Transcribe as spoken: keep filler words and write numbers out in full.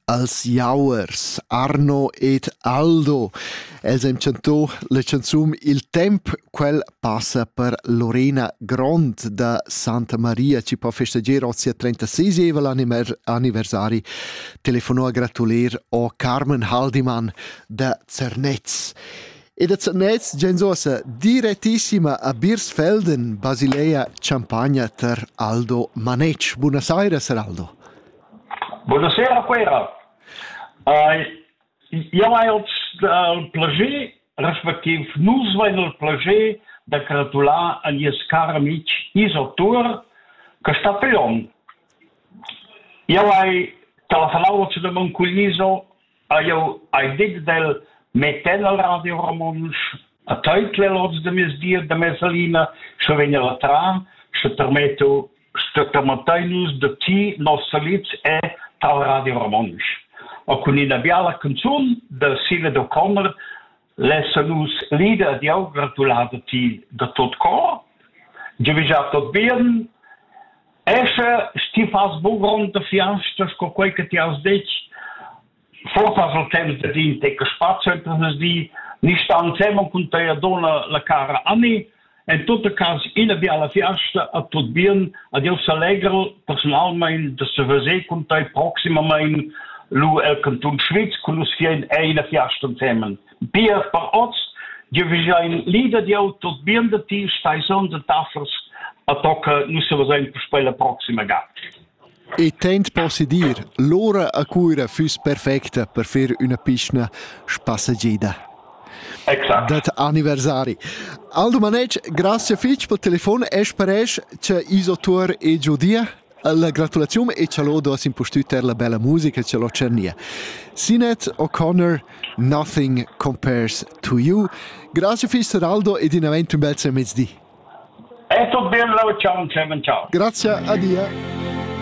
als Jauers, Arno ed Aldo. Els hem chantò la canzun Il temp, quel passa per Lorena Grond da Santa Maria. Ci può festeggiare oggi a trentasei anniversari. Telefonò a gratulir o Carmen Haldiman da Zernetz. E da Zernetz, genzosa, direttissima a Birsfelden, Basilea, Champagna, ter Aldo Manec. Buenos Aires, Aldo. Buonasera, Quera. Uh, io ho il piacere, respektive nous avem il piacere de gratular a gli cari amici Isotur che sta per on. Io ho telefonato da Monculiso, io ho detto del metten al Radio Romansch, a tutti le lots de mes dir de Mesalina, se vengono la tra, se permetto, se permettenus de ti nostra liz e tal Radio Romansch. O con una bella canzone de Sinead O'Connor, lessenus lieder di auch gratulate ti de tot cor. Je vi già tot bien. Esce stifas bugron de fiastas co quel che ti has detto. Forse al temps de din te che spazio entre nos di ni stan insieme con te dona la cara Anni. In tutto caso, in una bella fiasta, a tot bien, a Dio s'allegro personalmente de se vese con te proximamente lu el canton Schweiz, con us fien eine fiasta insieme. Bier per ons, je vi zijn lieder di au tot bien de ti, stai son de tafels, a tocca nu se vese per spela proxima gat. E tent possi dir, l'ora a cura fus perfecta per fare una piscina spassagida. Exact. Dat anniversari. Aldo Manec, grazie fitch per telefono e speresh che Isotur e Giudia. La gratulazione e ce l'ho dos impostuter la bella musica ce l'ho cernia. Sinead O'Connor, Nothing Compares to You. Grazie fitch Aldo e di un bel mezz'dì. E tot bene, ciao, ciao, ciao. Grazie, addio.